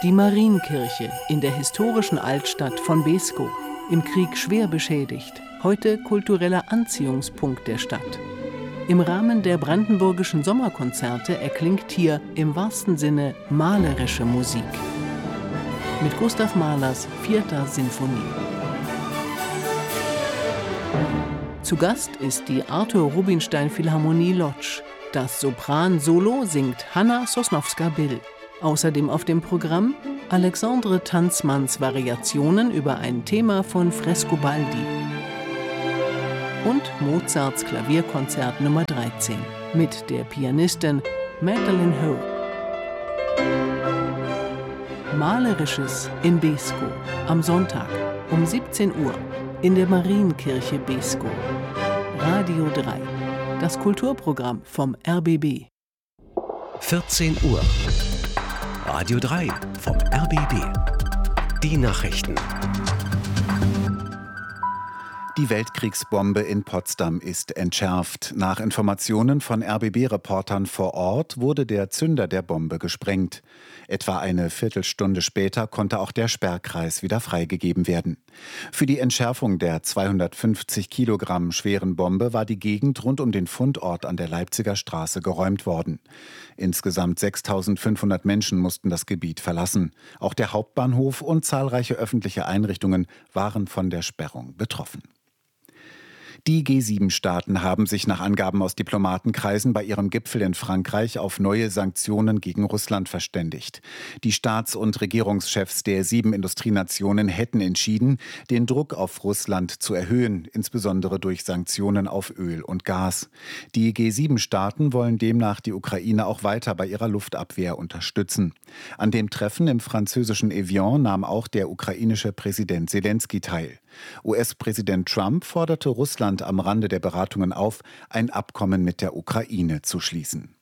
Die Marienkirche in der historischen Altstadt von Beeskow, im Krieg schwer beschädigt, heute kultureller Anziehungspunkt der Stadt. Im Rahmen der brandenburgischen Sommerkonzerte erklingt hier im wahrsten Sinne malerische Musik. Mit Gustav Mahlers 4. Sinfonie. Zu Gast ist die Arthur Rubinstein Philharmonie Łódź. Das Sopran-Solo singt Hanna Sosnowska-Bill. Außerdem auf dem Programm Alexandre Tanzmanns Variationen über ein Thema von Frescobaldi. Und Mozarts Klavierkonzert Nummer 13 mit der Pianistin Magdalene Ho. Malerisches in Beeskow am Sonntag um 17 Uhr in der Marienkirche Beeskow. Radio 3, das Kulturprogramm vom RBB. 14 Uhr. Radio 3 vom RBB. Die Nachrichten. Die Weltkriegsbombe in Potsdam ist entschärft. Nach Informationen von RBB-Reportern vor Ort wurde der Zünder der Bombe gesprengt. Etwa eine Viertelstunde später konnte auch der Sperrkreis wieder freigegeben werden. Für die Entschärfung der 250 Kilogramm schweren Bombe war die Gegend rund um den Fundort an der Leipziger Straße geräumt worden. Insgesamt 6.500 Menschen mussten das Gebiet verlassen. Auch der Hauptbahnhof und zahlreiche öffentliche Einrichtungen waren von der Sperrung betroffen. Die G7-Staaten haben sich nach Angaben aus Diplomatenkreisen bei ihrem Gipfel in Frankreich auf neue Sanktionen gegen Russland verständigt. Die Staats- und Regierungschefs der 7 Industrienationen hätten entschieden, den Druck auf Russland zu erhöhen, insbesondere durch Sanktionen auf Öl und Gas. Die G7-Staaten wollen demnach die Ukraine auch weiter bei ihrer Luftabwehr unterstützen. An dem Treffen im französischen Evian nahm auch der ukrainische Präsident Selenskyj teil. US-Präsident Trump forderte Russland am Rande der Beratungen auf, ein Abkommen mit der Ukraine zu schließen.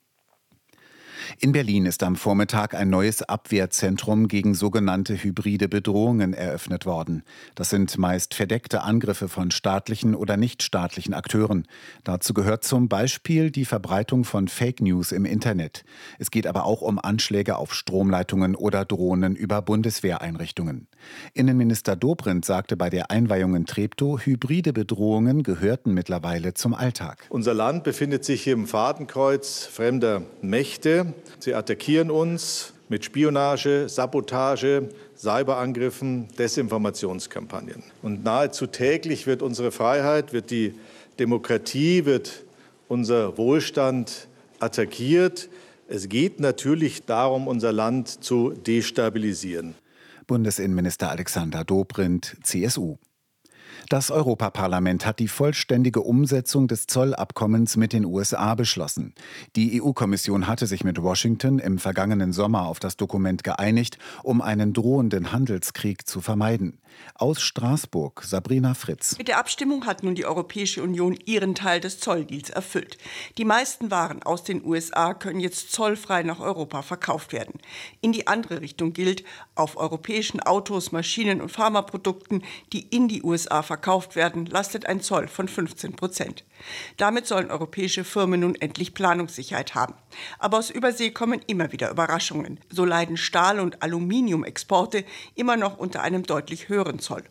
In Berlin ist am Vormittag ein neues Abwehrzentrum gegen sogenannte hybride Bedrohungen eröffnet worden. Das sind meist verdeckte Angriffe von staatlichen oder nichtstaatlichen Akteuren. Dazu gehört zum Beispiel die Verbreitung von Fake News im Internet. Es geht aber auch um Anschläge auf Stromleitungen oder Drohnen über Bundeswehreinrichtungen. Innenminister Dobrindt sagte bei der Einweihung in Treptow, hybride Bedrohungen gehörten mittlerweile zum Alltag. Unser Land befindet sich hier im Fadenkreuz fremder Mächte. Sie attackieren uns mit Spionage, Sabotage, Cyberangriffen, Desinformationskampagnen. Und nahezu täglich wird unsere Freiheit, wird die Demokratie, wird unser Wohlstand attackiert. Es geht natürlich darum, unser Land zu destabilisieren. Bundesinnenminister Alexander Dobrindt, CSU. Das Europaparlament hat die vollständige Umsetzung des Zollabkommens mit den USA beschlossen. Die EU-Kommission hatte sich mit Washington im vergangenen Sommer auf das Dokument geeinigt, um einen drohenden Handelskrieg zu vermeiden. Aus Straßburg, Sabrina Fritz. Mit der Abstimmung hat nun die Europäische Union ihren Teil des Zolldeals erfüllt. Die meisten Waren aus den USA können jetzt zollfrei nach Europa verkauft werden. In die andere Richtung gilt, auf europäischen Autos, Maschinen und Pharmaprodukten, die in die USA verkauft werden, lastet ein Zoll von 15%. Damit sollen europäische Firmen nun endlich Planungssicherheit haben. Aber aus Übersee kommen immer wieder Überraschungen. So leiden Stahl- und Aluminiumexporte immer noch unter einem deutlich höheren Zoll.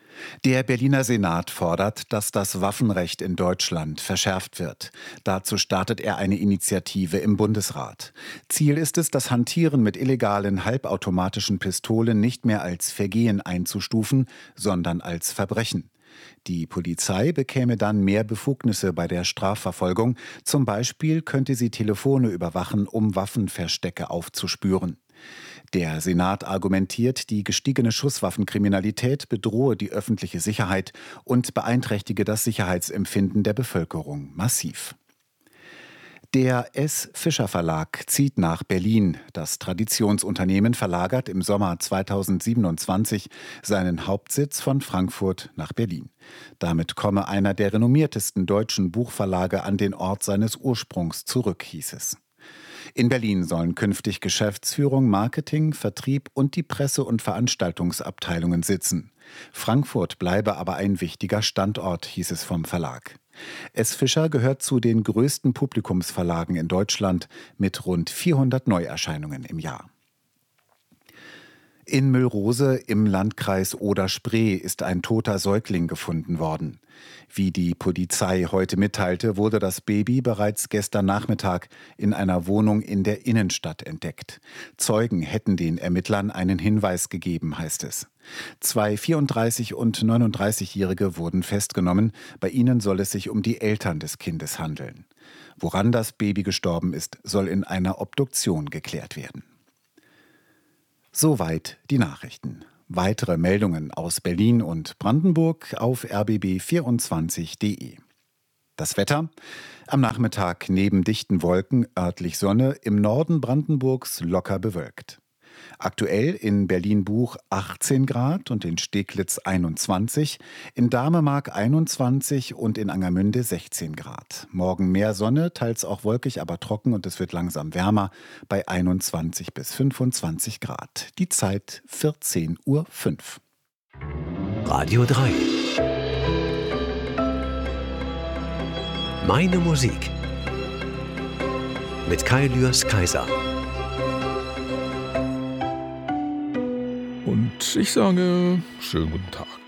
Der Berliner Senat fordert, dass das Waffenrecht in Deutschland verschärft wird. Dazu startet er eine Initiative im Bundesrat. Ziel ist es, das Hantieren mit illegalen halbautomatischen Pistolen nicht mehr als Vergehen einzustufen, sondern als Verbrechen. Die Polizei bekäme dann mehr Befugnisse bei der Strafverfolgung. Zum Beispiel könnte sie Telefone überwachen, um Waffenverstecke aufzuspüren. Der Senat argumentiert, die gestiegene Schusswaffenkriminalität bedrohe die öffentliche Sicherheit und beeinträchtige das Sicherheitsempfinden der Bevölkerung massiv. Der S. Fischer Verlag zieht nach Berlin. Das Traditionsunternehmen verlagert im Sommer 2027 seinen Hauptsitz von Frankfurt nach Berlin. Damit komme einer der renommiertesten deutschen Buchverlage an den Ort seines Ursprungs zurück, hieß es. In Berlin sollen künftig Geschäftsführung, Marketing, Vertrieb und die Presse- und Veranstaltungsabteilungen sitzen. Frankfurt bleibe aber ein wichtiger Standort, hieß es vom Verlag. S. Fischer gehört zu den größten Publikumsverlagen in Deutschland mit rund 400 Neuerscheinungen im Jahr. In Müllrose im Landkreis Oder-Spree ist ein toter Säugling gefunden worden. Wie die Polizei heute mitteilte, wurde das Baby bereits gestern Nachmittag in einer Wohnung in der Innenstadt entdeckt. Zeugen hätten den Ermittlern einen Hinweis gegeben, heißt es. 2 34- und 39-Jährige wurden festgenommen. Bei ihnen soll es sich um die Eltern des Kindes handeln. Woran das Baby gestorben ist, soll in einer Obduktion geklärt werden. Soweit die Nachrichten. Weitere Meldungen aus Berlin und Brandenburg auf rbb24.de. Das Wetter: Am Nachmittag neben dichten Wolken örtlich Sonne, im Norden Brandenburgs locker bewölkt. Aktuell in Berlin-Buch 18 Grad und in Steglitz 21, in Damemark 21 und in Angermünde 16 Grad. Morgen mehr Sonne, teils auch wolkig, aber trocken und es wird langsam wärmer bei 21 bis 25 Grad. Die Zeit 14:05 Uhr. Radio 3. Meine Musik. Mit Kai Lührs Kaiser. Und ich sage, schönen guten Tag.